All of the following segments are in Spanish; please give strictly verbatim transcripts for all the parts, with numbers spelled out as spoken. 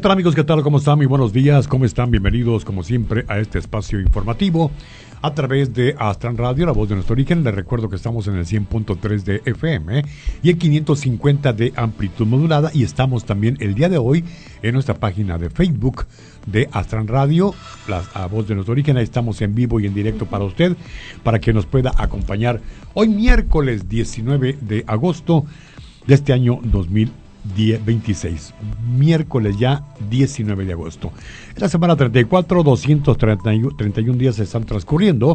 tal, amigos? ¿Qué tal? ¿Cómo están? Muy buenos días. ¿Cómo están? Bienvenidos, como siempre, a este espacio informativo a través de Astran Radio, la voz de nuestro origen. Les recuerdo que estamos en el cien punto tres de F M y en quinientos cincuenta de amplitud modulada, y estamos también el día de hoy en nuestra página de Facebook de Astran Radio, la, la voz de nuestro origen. Ahí estamos en vivo y en directo para usted, para que nos pueda acompañar hoy miércoles diecinueve de agosto de este año dos mil veintiséis, miércoles ya diecinueve de agosto. En la semana treinta y cuatro, doscientos treinta y uno días se están transcurriendo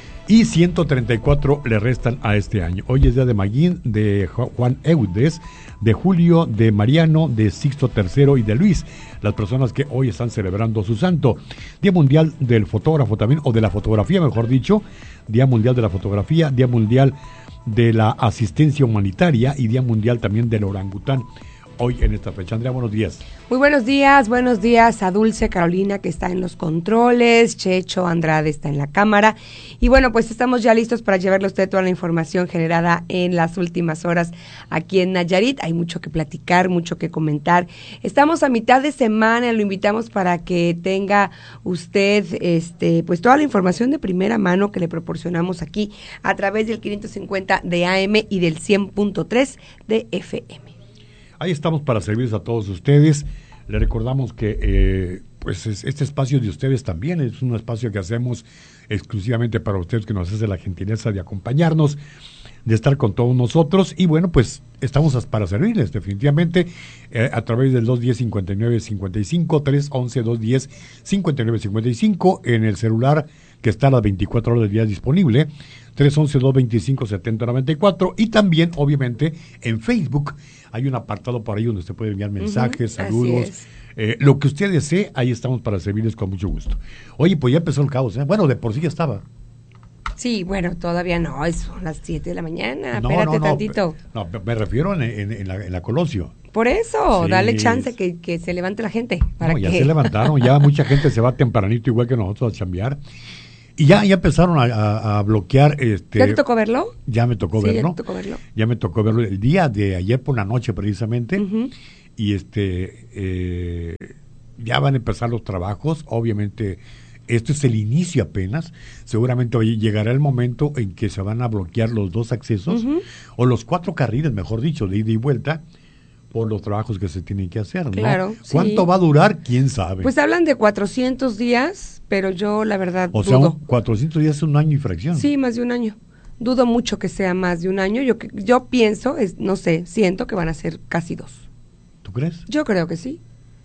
y ciento treinta y cuatro le restan a este año. Hoy es día de Magín, de Juan Eudes, de Julio, de Mariano, de Sixto tercero y de Luis, las personas que hoy están celebrando su santo. Día mundial del fotógrafo también, o de la fotografía, mejor dicho. Día mundial de la fotografía, día mundial de la asistencia humanitaria y día mundial también del orangután. Hoy en esta fecha. Andrea, buenos días. Muy buenos días, buenos días a Dulce Carolina, que está en los controles, Checho Andrade está en la cámara, y bueno, pues estamos ya listos para llevarle a usted toda la información generada en las últimas horas aquí en Nayarit. Hay mucho que platicar, mucho que comentar. Estamos a mitad de semana, lo invitamos para que tenga usted este pues toda la información de primera mano que le proporcionamos aquí a través del quinientos cincuenta de A M y del cien punto tres de F M. Ahí estamos para servirles a todos ustedes. Le recordamos que eh, pues es, este espacio de ustedes también es un espacio que hacemos exclusivamente para ustedes, que nos hace la gentileza de acompañarnos, de estar con todos nosotros. Y bueno, pues estamos para servirles definitivamente eh, a través del dos diez, cincuenta y nueve cincuenta y cinco, tres once, dos diez, cincuenta y nueve cincuenta y cinco, en el celular que está a las veinticuatro horas del día disponible, tres once, dos veinticinco, setenta noventa y cuatro, y también obviamente en Facebook hay un apartado por ahí donde usted puede enviar mensajes, uh-huh, saludos, eh, lo que usted desee. Ahí estamos para servirles con mucho gusto. Oye, pues ya empezó el caos, ¿eh? Bueno, de por sí ya estaba. Sí, bueno, todavía no, es son las siete de la mañana, no, espérate no, no, tantito. No, me refiero en, en, en, la, en la Colosio. Por eso, sí. Dale chance que, que se levante la gente. Para no, ya que... se levantaron, ya mucha gente se va tempranito igual que nosotros a chambear. Y ya, ya empezaron a, a, a bloquear. Este, ¿Ya te tocó verlo? Ya me tocó sí, verlo. Ya te tocó verlo. Ya me tocó verlo el día de ayer por la noche precisamente. Uh-huh. Y este eh, ya van a empezar los trabajos. Obviamente, esto es el inicio apenas. Seguramente hoy llegará el momento en que se van a bloquear los dos accesos, uh-huh, o los cuatro carriles, mejor dicho, de ida y vuelta, por los trabajos que se tienen que hacer, ¿no? Claro, ¿Cuánto sí. va a durar? ¿Quién sabe? Pues hablan de cuatrocientos días, pero yo la verdad o dudo. O sea, cuatrocientos días es un año y fracción. Sí, más de un año. Dudo mucho que sea más de un año. Yo yo pienso, es, no sé, siento que van a ser casi dos. ¿Tú crees? Yo creo que sí.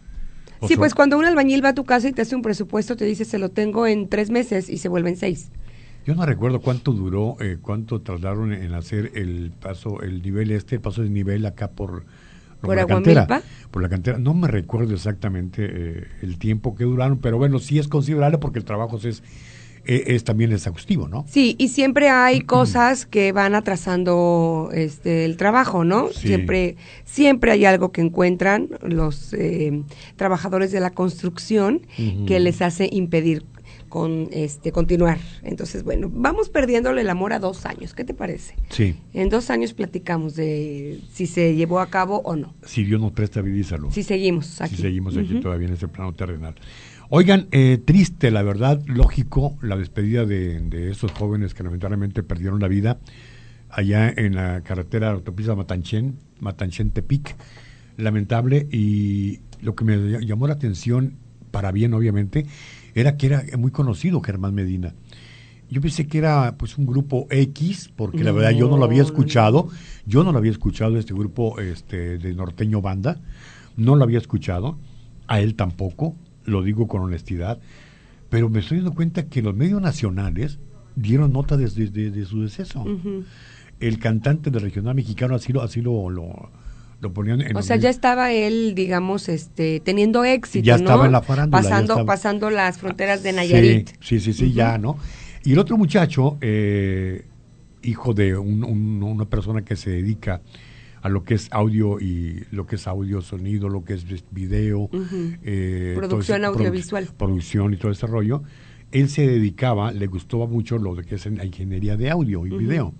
O sí, sea, pues cuando un albañil va a tu casa y te hace un presupuesto, te dice, se lo tengo en tres meses y se vuelven seis. Yo no recuerdo cuánto duró, eh, cuánto tardaron en hacer el paso, el nivel este, el paso de nivel acá por... ¿Por la cantera, Aguamilpa? Por la cantera. No me recuerdo exactamente eh, el tiempo que duraron, pero bueno, sí es considerable porque el trabajo es, eh, es también exhaustivo, ¿no? Sí, y siempre hay cosas que van atrasando este el trabajo, ¿no? Sí. Siempre siempre hay algo que encuentran los eh, trabajadores de la construcción, uh-huh, que les hace impedir con este continuar. Entonces, bueno, vamos perdiéndole el amor a dos años. ¿Qué te parece? Sí. En dos años platicamos de si se llevó a cabo o no. Si Dios nos presta vida y salud. Si seguimos aquí. Si seguimos aquí, uh-huh, todavía en ese plano terrenal. Oigan, eh, triste, la verdad, lógico, la despedida de, de esos jóvenes que lamentablemente perdieron la vida allá en la carretera autopista Matanchen, Matanchen-Tepic. Lamentable, y lo que me llamó la atención, para bien obviamente, era que era muy conocido Germán Medina. Yo pensé que era pues un grupo X, porque no, la verdad yo no lo había escuchado, yo no lo había escuchado, este grupo este de Norteño Banda, no lo había escuchado, a él tampoco, lo digo con honestidad, pero me estoy dando cuenta que los medios nacionales dieron nota de, de, de, de su deceso. Uh-huh. El cantante de regional mexicano así lo, así lo, lo Lo ponían en o sea, ya estaba él, digamos, este, teniendo éxito, ya ¿no? estaba en la farándula. Pasando, estaba... pasando las fronteras de Nayarit. Sí, sí, sí, sí, uh-huh, ya, ¿no? Y el otro muchacho, eh, hijo de un, un, una persona que se dedica a lo que es audio y lo que es audio, sonido, lo que es video, uh-huh, eh, producción ese, audiovisual. Produ- producción y todo ese rollo. Él se dedicaba, le gustaba mucho lo de que es la ingeniería de audio y uh-huh, video.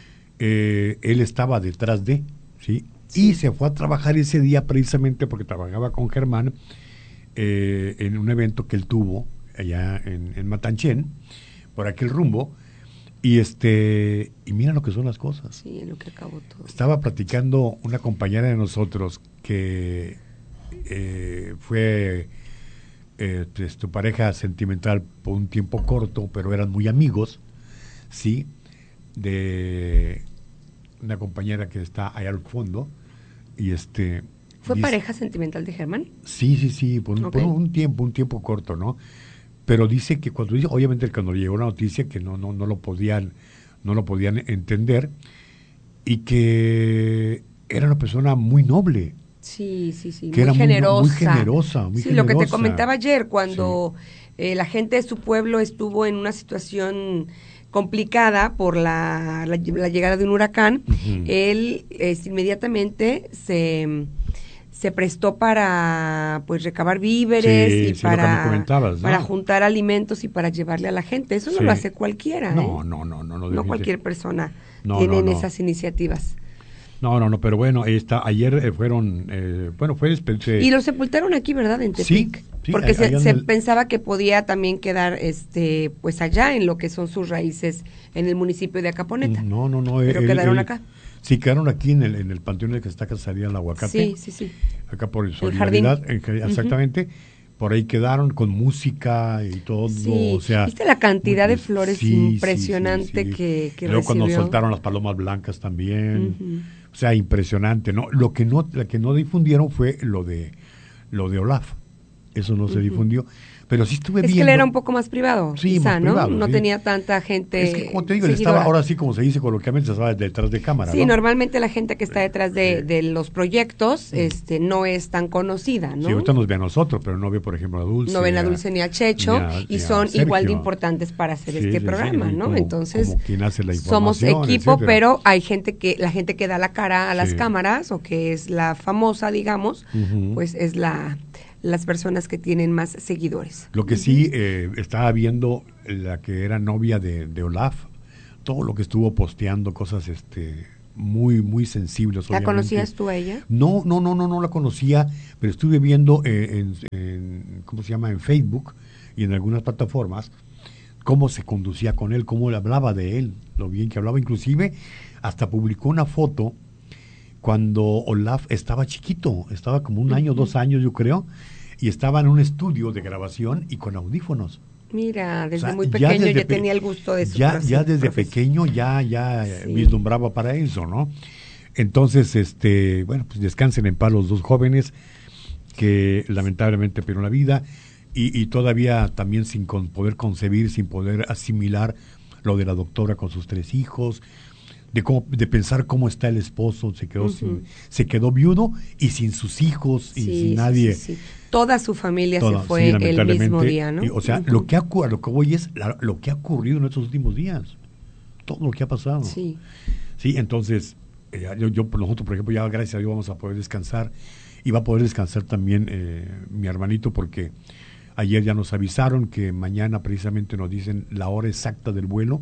Eh, él estaba detrás de, ¿sí? Sí. Y se fue a trabajar ese día precisamente porque trabajaba con Germán eh, en un evento que él tuvo allá en, en Matanchen, por aquel rumbo, y este y mira lo que son las cosas. Sí, en lo que acabó todo. Estaba platicando una compañera de nosotros que eh, fue eh, pues, tu pareja sentimental por un tiempo corto, pero eran muy amigos, sí, de una compañera que está allá al fondo, y este ¿Fue dice, pareja sentimental de Germán? Sí, sí, sí, por, un- Okay. por un tiempo, un tiempo corto, ¿no? Pero dice que cuando dice, obviamente cuando llegó la noticia que no, no, no lo podían, no lo podían entender, y que era una persona muy noble, Sí, sí, sí, que muy era muy, generosa. muy generosa, muy sí, generosa. lo que te comentaba ayer, cuando eh, la gente de su pueblo estuvo en una situación complicada por la, la, la llegada de un huracán, Ujú. él es, inmediatamente se, se prestó para pues recabar víveres Sí, y sí, lo que para, me comentabas, ¿no? para juntar alimentos y para llevarle a la gente. Eso no Sí. lo hace cualquiera, No, ¿eh? no, no, no, no, No definitivamente. cualquier persona No, tiene no, no. esas iniciativas. No, no, no, pero bueno, esta, ayer eh, fueron, eh, bueno, fue... espe- Y lo sepultaron aquí, ¿verdad? En Sí, Tepic. sí, porque ahí- se, allá en se el- pensaba que podía también quedar, este, pues allá en lo que son sus raíces en el municipio de Acaponeta. No, no, no. Pero él- quedaron él- acá. Sí, quedaron aquí en el, en el panteón en el que está Casaría el Aguacate. Sí, sí, sí. Acá por el El Solidaridad, jardín. en que- exactamente. Por ahí quedaron con música y todo, Sí, o sea... ¿viste la cantidad de muy- flores sí, sí, impresionante sí, sí. que, que Y luego cuando recibió? soltaron las palomas blancas también, Ujú. o sea, impresionante, ¿no? Lo que no, la que no difundieron fue lo de, lo de Olaf, eso no se Ujú. difundió, pero sí estuve Es viendo... que él era un poco más privado, Sí, quizá, más ¿no? privado, no sí. tenía tanta gente Es que, como te digo, él seguidora. estaba, ahora sí, como se dice coloquialmente, estaba detrás de cámara, Sí, ¿no? normalmente la gente que está detrás de, Sí. de los proyectos este, no es tan conocida, ¿no? Sí, ahorita nos ve a nosotros, pero no ve, por ejemplo, a Dulce. No ven a Dulce ni a Checho ni a- y ni a son igual de Sergio. importantes para hacer Sí, este sí, sí, programa, y ¿no? como- Entonces, como quien hace la somos información, equipo, etcétera. pero hay gente que, la gente que da la cara a las Sí. cámaras o que es la famosa, digamos, Ujú. pues es la las personas que tienen más seguidores. Lo que sí, eh, estaba viendo la que era novia de, de Olaf, todo lo que estuvo posteando, cosas este muy, muy sensibles. ¿La obviamente. conocías tú a ella? No, no, no, no, no la conocía, pero estuve viendo eh, en, en, ¿cómo se llama? En Facebook y en algunas plataformas, cómo se conducía con él, cómo le hablaba de él, lo bien que hablaba, inclusive hasta publicó una foto cuando Olaf estaba chiquito, estaba como un año, dos años yo creo, y estaba en un estudio de grabación y con audífonos. Mira, desde O sea, muy ya pequeño ya, desde pe- tenía el gusto de su Ya, profe- ya desde profesión. pequeño ya, ya eh, Sí. vislumbraba para eso, ¿no? Entonces, este, bueno, pues descansen en paz los dos jóvenes que lamentablemente perdieron la vida y, y todavía también sin con- poder concebir, sin poder asimilar lo de la doctora con sus tres hijos, de cómo, de pensar cómo está el esposo, se quedó Ujú. sin, se quedó viudo y sin sus hijos y Sí, sin sí, nadie. sí, sí. Toda su familia Toda- se fue sí, el lamentablemente, mismo día, ¿no? y, o sea, Ujú. lo que ha ocurrido, lo que voy es la- lo que ha ocurrido en estos últimos días, todo lo que ha pasado. Sí. Sí, entonces, eh, yo, yo, por nosotros, por ejemplo, ya gracias a Dios vamos a poder descansar y va a poder descansar también eh, mi hermanito porque ayer ya nos avisaron que mañana precisamente nos dicen la hora exacta del vuelo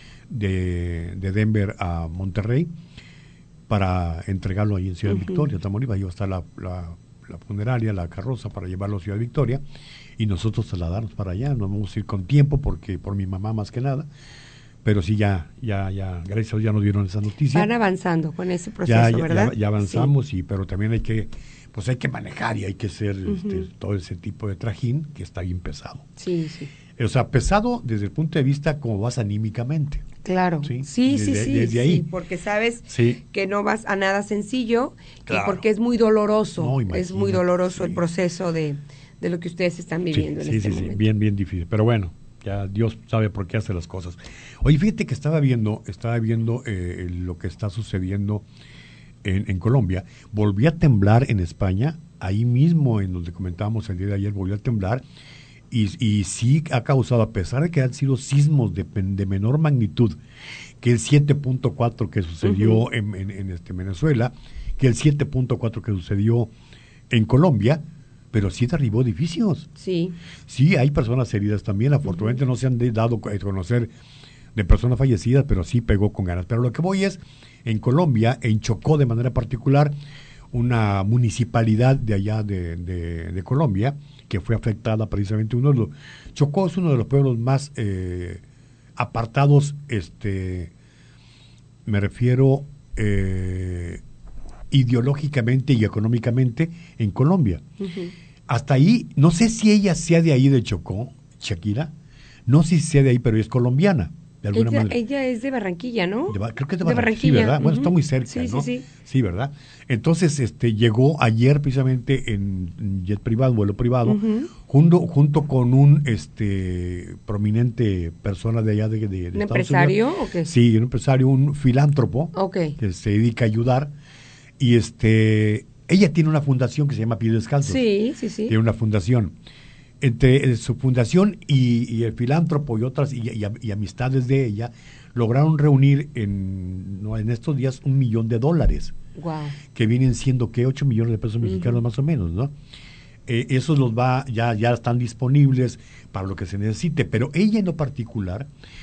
de, de Denver a Monterrey para entregarlo ahí en Ciudad Ujú. Victoria, Tamaulipas. Ahí va a estar la, la, la funeraria, la carroza para llevarlo a Ciudad Victoria y nosotros trasladarnos para allá. Nos vamos a ir con tiempo porque por mi mamá más que nada. Pero sí, ya, ya, ya, gracias a Dios ya nos dieron esa noticia. Van avanzando con ese proceso, ya, ya, ¿verdad? ya, ya avanzamos, y pero también hay que, pues hay que manejar y hay que hacer este, Ujú. todo ese tipo de trajín que está bien pesado. Sí, sí. O sea, pesado desde el punto de vista como vas anímicamente. Claro. Sí, Sí, sí, sí. desde- sí, desde ahí. sí, porque sabes Sí. que no vas a nada sencillo Claro. y porque es muy doloroso. No, es imagínate, muy doloroso sí. el proceso de, de lo que ustedes están Sí, viviendo en sí, este sí, sí, momento. bien, bien difícil. Pero bueno, ya Dios sabe por qué hace las cosas. Oye, fíjate que estaba viendo, estaba viendo eh, lo que está sucediendo en, en Colombia. Volvió a temblar en España, ahí mismo en donde comentábamos el día de ayer, volvió a temblar. Y, y sí ha causado, a pesar de que han sido sismos de, pen- de menor magnitud que el siete punto cuatro que sucedió Ujú. en, en- en este Venezuela, que el siete punto cuatro que sucedió en Colombia, pero sí derribó edificios. Sí. Sí, hay personas heridas también. Afortunadamente no se han de- dado a conocer de personas fallecidas, pero sí pegó con ganas. Pero lo que voy es, en Colombia, en Chocó de manera particular, una municipalidad de allá de, de, de Colombia, que fue afectada precisamente. Uno de los, Chocó es uno de los pueblos más eh, apartados, este, me refiero eh, ideológicamente y económicamente en Colombia. Uh-huh. Hasta ahí, no sé si ella sea de ahí de Chocó, Shakira, no sé si sea de ahí, pero es colombiana. De alguna ella, manera. ella es de Barranquilla, ¿no? De, creo que es de, de Barranquilla, Barranquilla. Sí, ¿verdad? Uh-huh. Bueno, está muy cerca, sí, ¿no? Sí, sí. Sí, ¿verdad? Entonces, este, llegó ayer precisamente en, en jet privado, vuelo privado, uh-huh. junto, junto con un, este, prominente persona de allá de, de, de ¿Un Estados empresario Unidos. o qué? Sí, un empresario, un filántropo, okay. que se dedica a ayudar, y este, ella tiene una fundación que se llama Pies Descalzos. Sí, sí, sí. Tiene una fundación. Entre su fundación y, y el filántropo y otras y, y, y amistades de ella lograron reunir en, no, en estos días un millón de dólares, wow. que vienen siendo que ocho millones de pesos mexicanos uh-huh. más o menos, ¿no? Eh, esos los va ya ya están disponibles para lo que se necesite, pero ella en lo particular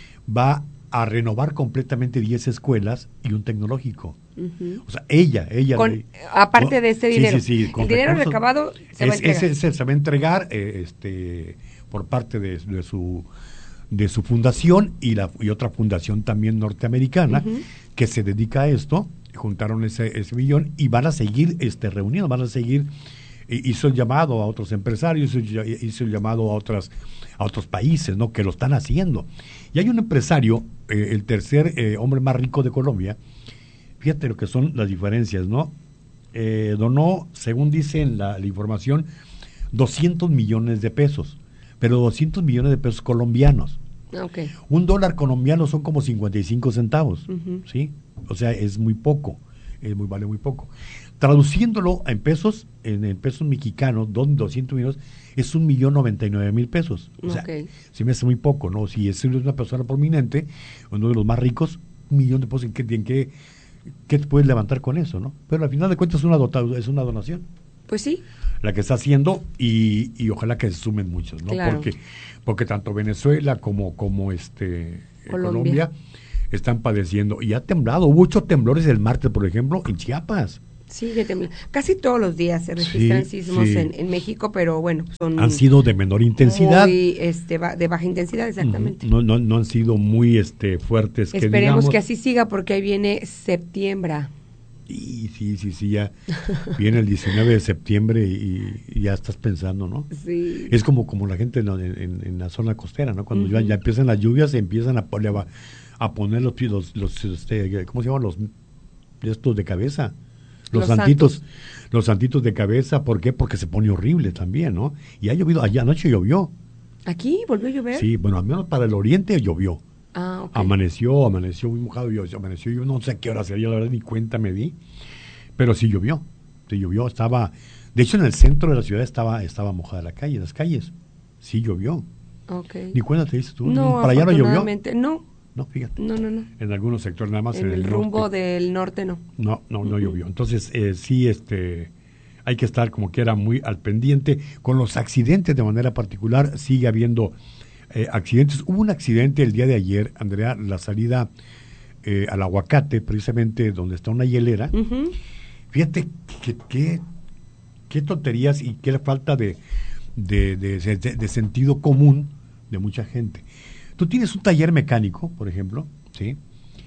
va a renovar completamente diez escuelas y un tecnológico. Uh-huh. O sea, ella, ella. Con, aparte no, de este dinero. Sí, sí, sí, el dinero recursos, recabado se es, va a entregar. Ese, ese se va a entregar eh, este, por parte de, de su de su fundación y la y otra fundación también norteamericana uh-huh. que se dedica a esto. Juntaron ese, ese millón y van a seguir este, reuniendo, van a seguir. Hizo el llamado a otros empresarios, hizo, hizo el llamado a otras a otros países, ¿no? Que lo están haciendo. Y hay un empresario, eh, el tercer eh, hombre más rico de Colombia. Fíjate lo que son las diferencias, ¿no? Eh, donó, según dice en la, la información, doscientos millones de pesos, pero doscientos millones de pesos colombianos. Okay. Un dólar colombiano son como cincuenta y cinco centavos, uh-huh. ¿sí? O sea, es muy poco, es muy, vale muy poco. Traduciéndolo en pesos, en, en pesos mexicanos, don, doscientos millones, es un millón noventa y nueve mil pesos. O sea, okay. se me hace muy poco, ¿no? Si es una persona prominente, uno de los más ricos, un millón de pesos, ¿en qué, en qué, qué te puedes levantar con eso, no? Pero al final de cuentas es una, dota, es una donación. Pues sí. La que está haciendo y, y ojalá que se sumen muchos, ¿no? Claro. Porque, porque tanto Venezuela como, como este Colombia. Colombia están padeciendo. Y ha temblado. Hubo ocho temblores el martes, por ejemplo, en Chiapas. Sigue temblando. Casi todos los días se registran sí, sismos sí. En, en México, pero bueno, son han sido de menor intensidad. Muy, este, ba- de baja intensidad, exactamente. No, no, no han sido muy este, fuertes. Esperemos que, digamos, que así siga porque ahí viene septiembre. Sí, sí, sí, sí, ya viene el diecinueve de septiembre y, y ya estás pensando, ¿no? Sí. Es como como la gente en, en, en la zona costera, ¿no? Cuando uh-huh. ya, ya empiezan las lluvias, se empiezan a, a, a poner los, los, los este, ¿cómo se llaman? Los estos de cabeza. Los, los santitos, santos. los santitos de cabeza, ¿por qué? Porque se pone horrible también, ¿no? Y ha llovido, allá anoche llovió. ¿Aquí volvió a llover? Sí, bueno, al menos para el oriente llovió. Ah, okay. Amaneció, amaneció muy mojado, yo, amaneció, yo no sé a qué hora sería, la verdad ni cuenta me di, pero sí llovió, sí llovió, estaba, de hecho en el centro de la ciudad estaba, estaba mojada la calle, las calles, sí llovió. Okay. Ni cuenta te dices tú, no, para allá no llovió. No, no, fíjate. No, no, no. En algunos sectores nada más. En, en el, el rumbo norte. del norte no. No, no, no uh-huh. llovió. Entonces eh, sí, este, hay que estar como quiera muy al pendiente con los accidentes de manera particular. Sigue habiendo Eh, accidentes. Hubo un accidente el día de ayer, Andrea, la salida eh, al Aguacate, precisamente donde está una hielera. Uh-huh. Fíjate qué que, que tonterías y qué falta de, de, de, de, de sentido común de mucha gente. Tú tienes un taller mecánico, por ejemplo, ¿sí?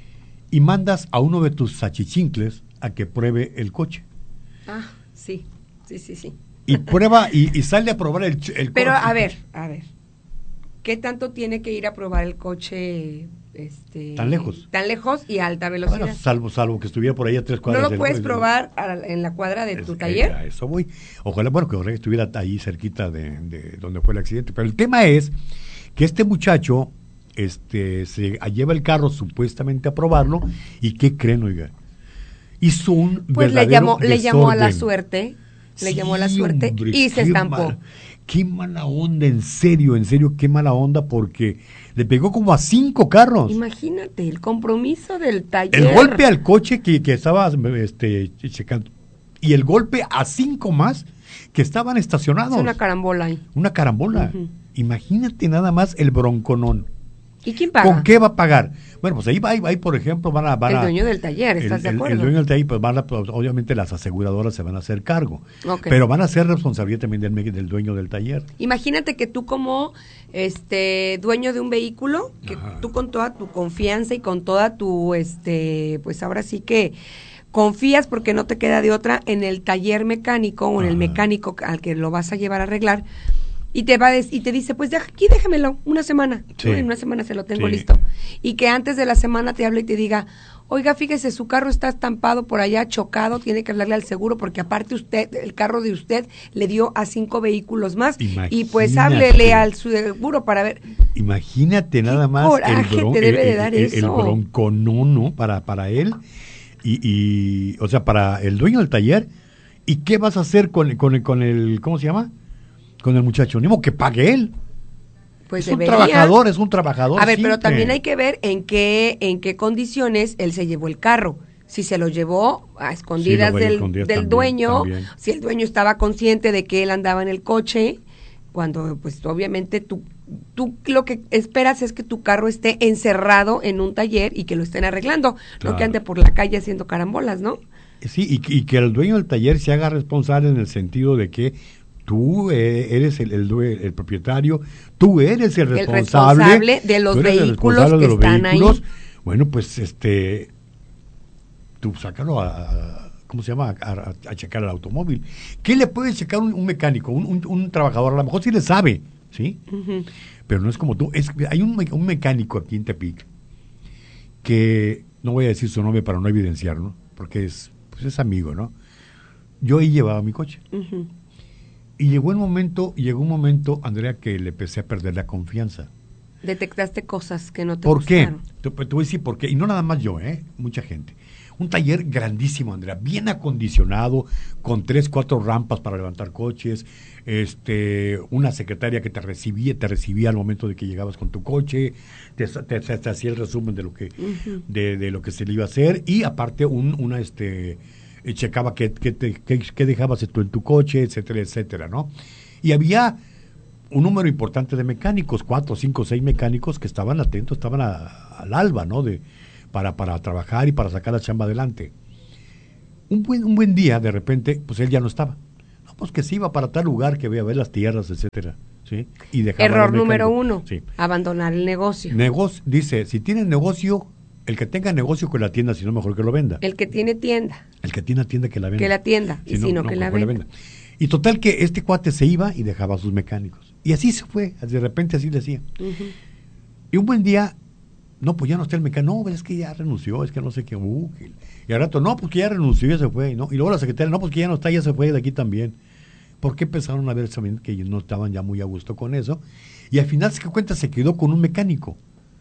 Y mandas a uno de tus achichincles a que pruebe el coche. Ah, sí, sí, sí, sí. Y prueba y, y sale a probar el, el Pero coche. a ver, a ver. ¿Qué tanto tiene que ir a probar el coche este tan lejos? Tan lejos y a alta velocidad. Bueno, salvo, salvo que estuviera por ahí a tres cuadras. ¿No lo puedes del, probar a la, en la cuadra de es, tu taller? A eso voy. Ojalá, bueno, que ojalá estuviera ahí cerquita de, de donde fue el accidente. Pero el tema es que este muchacho este se lleva el carro supuestamente a probarlo y ¿qué creen, oiga? Hizo un Pues le llamó, desorden. le llamó a la suerte, le sí, llamó a la suerte hombre, y se estampó. Mal. Qué mala onda, en serio, en serio, qué mala onda, porque le pegó como a cinco carros. Imagínate, el compromiso del taller. El golpe al coche que, que estaba este, checando, y el golpe a cinco más que estaban estacionados. Es una carambola ahí. Una carambola. Uh-huh. Imagínate nada más el bronconón. ¿Y quién paga? ¿Con qué va a pagar? Bueno, pues ahí, ahí, ahí por ejemplo, van a... Van el a, dueño del taller, ¿estás el, de acuerdo? El, el dueño del taller, pues van a, pues, obviamente las aseguradoras se van a hacer cargo. Okay. Pero van a ser responsabilidad también del, del dueño del taller. Imagínate que tú como este dueño de un vehículo, que Ajá. tú con toda tu confianza y con toda tu, este, pues ahora sí que confías porque no te queda de otra en el taller mecánico o en Ajá. el mecánico al que lo vas a llevar a arreglar. Y te va a des- y te dice, pues de aquí déjamelo una semana. Sí. ¿no? En una semana se lo tengo Sí. listo. Y que antes de la semana te hable y te diga, oiga, fíjese, su carro está estampado por allá, chocado, tiene que hablarle al seguro porque aparte usted, el carro de usted le dio a cinco vehículos más. Imagínate. Y pues háblele al seguro para ver. Imagínate nada más coraje el, bron, te debe el, de dar el, eso. el bronconono para, para él y, y, o sea, para el dueño del taller. ¿Y qué vas a hacer con, con, con el, ¿cómo se llama? Con el muchacho, ni modo que pague él. Pues es un debería. trabajador, es un trabajador. A ver, simple. pero también hay que ver en qué en qué condiciones él se llevó el carro. Si se lo llevó a escondidas Sí, lo del, escondidas del también, dueño, también. si el dueño estaba consciente de que él andaba en el coche, cuando pues obviamente tú, tú lo que esperas es que tu carro esté encerrado en un taller y que lo estén arreglando, Claro. no que ande por la calle haciendo carambolas, ¿no? Sí, y, y que el dueño del taller se haga responsable en el sentido de que tú eh, eres el, el, due- el propietario, tú eres el El responsable, responsable de los tú eres el vehículos responsable que de los están vehículos. ahí. Bueno, pues este, tú sácalo a, a- ¿cómo se llama? A, a- a checar el automóvil. ¿Qué le puede checar un, un mecánico, un, un, un trabajador? A lo mejor sí le sabe, ¿sí? Ujú. Pero no es como tú. Es, hay un, me- un mecánico aquí en Tepic que, no voy a decir su nombre para no evidenciar, ¿no? Porque es, pues es amigo, ¿no? Yo ahí llevaba mi coche. Ujú. Y llegó el momento, llegó un momento, Andrea, que le empecé a perder la confianza. Detectaste cosas que no te ¿Por qué? gustaron. Te, te voy a decir por qué. Y no nada más yo, ¿eh? Mucha gente. Un taller grandísimo, Andrea, bien acondicionado, con tres, cuatro rampas para levantar coches, este, una secretaria que te recibía, te recibía al momento de que llegabas con tu coche, te, te, te- te hacía el resumen de lo que, Ujú. de, de lo que se le iba a hacer, y aparte un, una, este, eh, checaba qué que, te- que- que dejabas tú en tu coche, etcétera, etcétera, ¿no? Y había un número importante de mecánicos, cuatro, cinco, seis mecánicos que estaban atentos, estaban a- al alba, ¿no? De, para, para trabajar y para sacar la chamba adelante. Un buen, un buen día, de repente, pues él ya no estaba. No, pues que se iba para tal lugar que voy a ver las tierras, etcétera, ¿sí? Y dejaba Error al mecánico. número uno, Sí. abandonar el negocio. Negocio, dice, si tienes negocio, el que tenga negocio que la tienda, si no mejor que lo venda. El que tiene tienda, El que tiene tienda que la venda. que la tienda, y si no, que la mejor venda. Y total que este cuate se iba y dejaba a sus mecánicos. Y así se fue, de repente así decía. Ujú. Y un buen día, no, pues ya no está el mecánico, no, es que ya renunció, es que no sé qué, uh, que- y al rato, no, pues que ya renunció, ya se fue, ¿no? Y luego la secretaria, no, pues que ya no está, ya se fue de aquí también. Porque empezaron a ver también que ellos no estaban ya muy a gusto con eso. Y al final se cuenta, se quedó con un mecánico.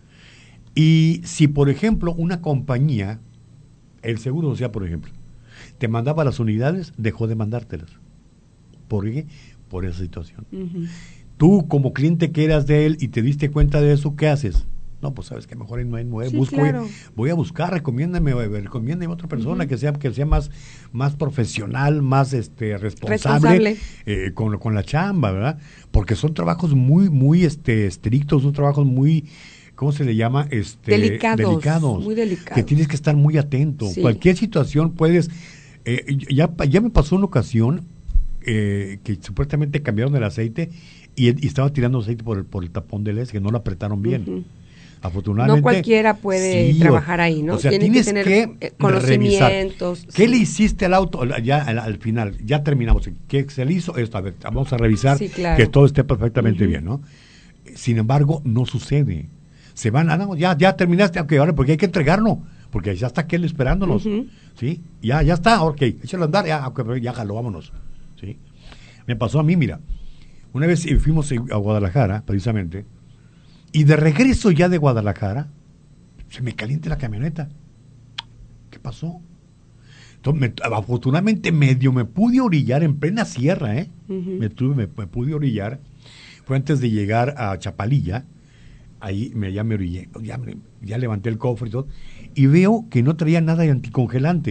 Y si, por ejemplo, una compañía, el Seguro Social, por ejemplo, te mandaba las unidades, dejó de mandártelas. ¿Por qué? Por esa situación. Ujú. Tú, como cliente que eras de él y te diste cuenta de eso, ¿qué haces? No, pues sabes que mejor no hay nueve. Sí, Busco, claro. voy a buscar, recomiéndame, eh, recomiéndame a otra persona Ujú. que sea que sea más, más profesional, más este responsable, Responsable. eh, con, con la chamba, ¿verdad? Porque son trabajos muy, muy este, estrictos, son trabajos muy, ¿cómo se le llama? Este, Delicados, delicados, muy delicados. que tienes que estar muy atento. Sí. Cualquier situación puedes, eh, ya, ya me pasó una ocasión eh, que supuestamente cambiaron el aceite y, y estaba tirando aceite por el, por el tapón del S, que no lo apretaron bien. Ujú. Afortunadamente. No cualquiera puede sí, trabajar o- ahí, ¿no? O sea, Tiene que tienes tener, que eh, conocimientos, revisar. ¿Qué sí. le hiciste al auto? Ya al, al final, ya terminamos. ¿Qué se le hizo? Esto, a ver, vamos a revisar Sí, claro. que todo esté perfectamente Ujú. bien, ¿no? Sin embargo, no sucede. Se van, ah, no, ya, ya terminaste, ok, ahora porque hay que entregarlo, porque ya está aquel esperándonos, Ujú. ¿sí? Ya, ya está, ok, échalo a andar, ya, okay, ya jaló, vámonos, ¿sí? Me pasó a mí, mira, una vez eh, fuimos a Guadalajara, precisamente, y de regreso ya de Guadalajara, se me calienta la camioneta. ¿Qué pasó? Entonces, me- afortunadamente medio me pude orillar en plena sierra, ¿eh? Ujú. me, tuve, me, me pude orillar. Fue antes de llegar a Chapalilla. Ahí me, ya me orillé. Ya, me- ya levanté el cofre y todo. Y veo que no traía nada de anticongelante.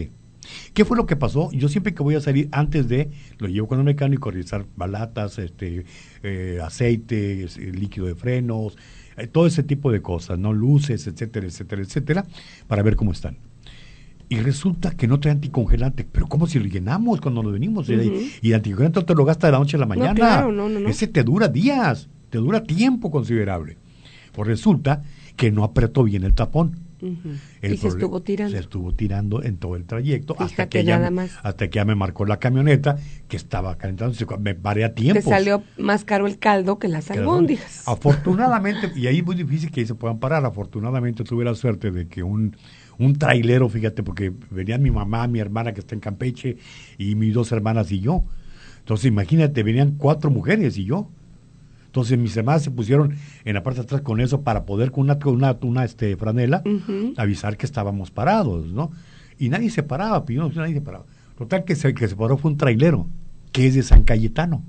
¿Qué fue lo que pasó? Yo siempre que voy a salir, antes de, lo llevo con el mecánico a revisar balatas, este, eh, aceite, eh, líquido de frenos, eh, todo ese tipo de cosas, ¿no? Luces, etcétera, etcétera, etcétera, para ver cómo están. Y resulta que no trae anticongelante, pero ¿cómo si lo llenamos cuando nos venimos? Uh-huh. Y el anticongelante no te lo gasta de la noche a la mañana. No, claro, no, no, no. Ese te dura días, te dura tiempo considerable. Pues resulta que no apretó bien el tapón. Uh-huh. El y se estuvo tirando. Se estuvo tirando en todo el trayecto. Fíjate, hasta que ella nada me, más. hasta que ya me marcó la camioneta que estaba calentando, me paré a tiempo. Te salió más caro el caldo que las albóndigas. Afortunadamente, y ahí es muy difícil que se puedan parar, afortunadamente tuve la suerte de que un, un trailero, fíjate, porque venían mi mamá, mi hermana que está en Campeche, y mis dos hermanas y yo. Entonces imagínate, venían cuatro mujeres y yo. Entonces mis hermanas se pusieron en la parte de atrás con eso para poder con una, una, una este, franela uh-huh. avisar que estábamos parados, ¿no? Y nadie se paraba, no, nadie se paraba. Total que se, que se paró fue un trailero, que es de San Cayetano,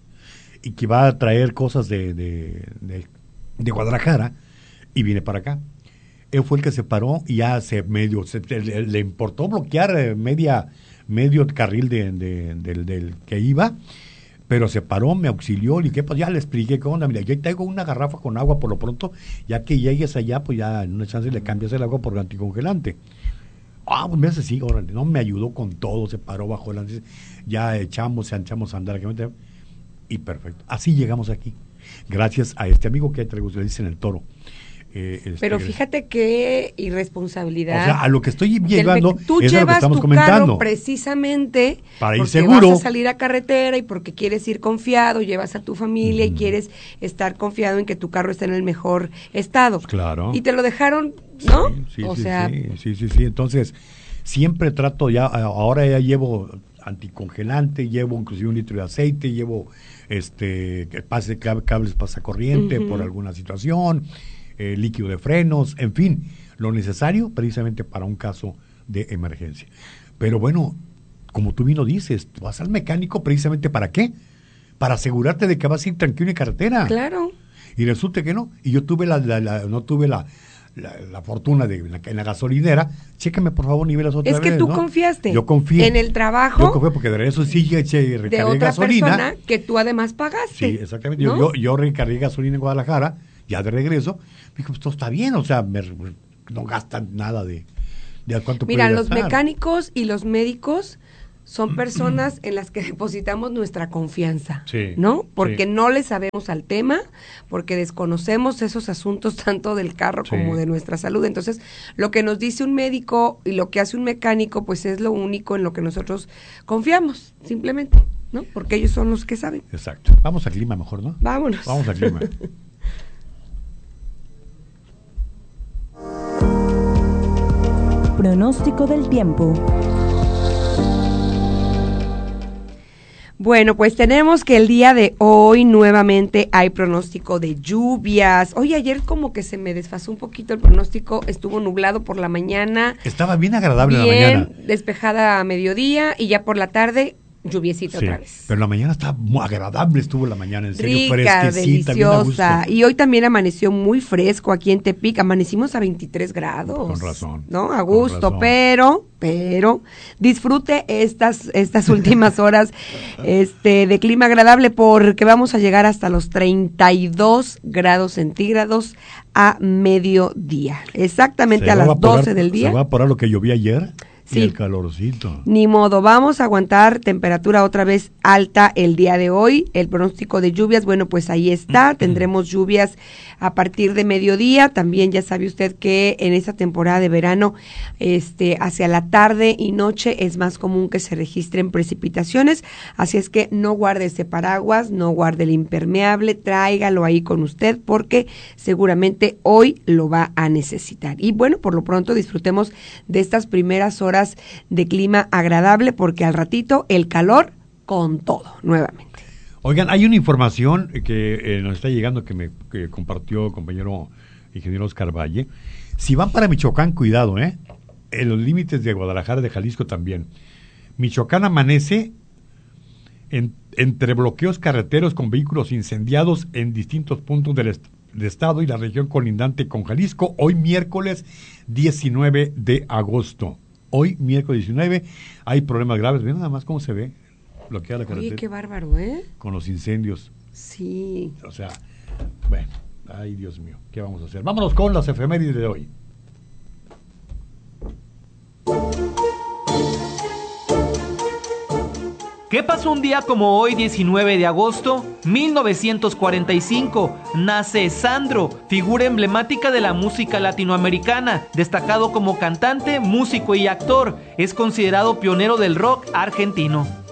y que va a traer cosas de, de, de, de Guadalajara, y viene para acá. Él fue el que se paró y ya se medio, se, le, le importó bloquear media, medio carril de, de, de, de, del que iba, pero se paró, me auxilió, y qué, pues ya le expliqué qué onda, mira, yo traigo una garrafa con agua por lo pronto, ya que llegues allá, pues ya en una chance le cambias el agua por anticongelante. Ah, pues me hace sí, órale, no, me ayudó con todo, se paró bajo el, ya echamos, echamos a andar, y perfecto, así llegamos aquí, gracias a este amigo que traigo, le dicen el Toro. Eh, este, pero fíjate qué irresponsabilidad. O sea, a lo que estoy llegando tú es llevas a lo que estamos tu comentando. Carro precisamente para ir porque seguro. Vas a salir a carretera y porque quieres ir confiado, llevas a tu familia mm. y quieres estar confiado en que tu carro esté en el mejor estado. Claro. Y te lo dejaron, ¿no? Sí, sí, o sí, sea, sí, sí, sí, sí. Entonces, siempre trato ya, ahora ya llevo anticongelante, llevo inclusive un litro de aceite, llevo este pase cables pasacorriente uh-huh. por alguna situación. Eh, líquido de frenos, en fin, lo necesario precisamente para un caso de emergencia. Pero bueno, como tú bien lo dices, tú vas al mecánico precisamente ¿para qué? Para asegurarte de que vas a ir tranquilo en carretera. Claro. Y resulta que no. Y yo tuve la, la, la no tuve la, la, la fortuna de la, en la gasolinera. Chécame por favor niveles otra vez. Es que vez, tú ¿no? confiaste. Yo confié. En el trabajo. Yo confié porque de eso sí eché, recargué de otra gasolina. persona que tú además pagaste. Sí, exactamente. ¿No? Yo, yo, yo recargué gasolina en Guadalajara. Ya de regreso, dije, pues todo está bien, o sea, me, no gastan nada de, de cuánto Mira, puede los gastar. Mecánicos y los médicos son personas en las que depositamos nuestra confianza, sí, ¿no? Porque sí. no le sabemos al tema, porque desconocemos esos asuntos tanto del carro sí. como de nuestra salud. Entonces, lo que nos dice un médico y lo que hace un mecánico, pues es lo único en lo que nosotros confiamos, simplemente, ¿no? Porque ellos son los que saben. Exacto. Vamos al clima mejor, ¿no? Vámonos. Vamos al clima. Pronóstico del tiempo. Bueno, pues tenemos que el día de hoy nuevamente hay pronóstico de lluvias. Oye, ayer como que se me desfasó un poquito el pronóstico, estuvo nublado por la mañana. Estaba bien agradable bien la mañana. Despejada a mediodía y ya por la tarde lluviecita sí, otra vez. Pero la mañana está muy agradable, estuvo la mañana, en serio, rica, fresquecita, deliciosa. Y hoy también amaneció muy fresco aquí en Tepic, amanecimos a veintitrés grados. Con razón. ¿No? A gusto, pero, pero, disfrute estas, estas últimas horas este de clima agradable porque vamos a llegar hasta los treinta y dos grados centígrados a mediodía. Exactamente a las evaporar, doce del día. ¿Se va a evaporar lo que llovía ayer? Sí. Y el calorcito. Ni modo, vamos a aguantar temperatura otra vez alta el día de hoy. El pronóstico de lluvias, bueno, pues ahí está. Tendremos lluvias a partir de mediodía. También ya sabe usted que en esta temporada de verano, este, hacia la tarde y noche es más común que se registren precipitaciones. Así es que no guarde ese paraguas, no guarde el impermeable, tráigalo ahí con usted porque seguramente hoy lo va a necesitar. Y bueno, por lo pronto disfrutemos de estas primeras horas de clima agradable porque al ratito el calor con todo nuevamente. Oigan, hay una información que eh, nos está llegando que me que compartió el compañero ingeniero Oscar Valle. Si van para Michoacán, cuidado, ¿eh? En los límites de Guadalajara, de Jalisco también. Michoacán amanece en, entre bloqueos carreteros con vehículos incendiados en distintos puntos del est- del estado y la región colindante con Jalisco, hoy miércoles diecinueve de agosto. Hoy, miércoles diecinueve, hay problemas graves. Ven nada más cómo se ve. Bloquea la carretera. Oye, qué bárbaro, ¿eh? Con los incendios. Sí. O sea, bueno, ay Dios mío, ¿qué vamos a hacer? Vámonos con las efemérides de hoy. ¿Qué pasó un día como hoy, diecinueve de agosto? mil novecientos cuarenta y cinco, nace Sandro, figura emblemática de la música latinoamericana, destacado como cantante, músico y actor. Es considerado pionero del rock argentino.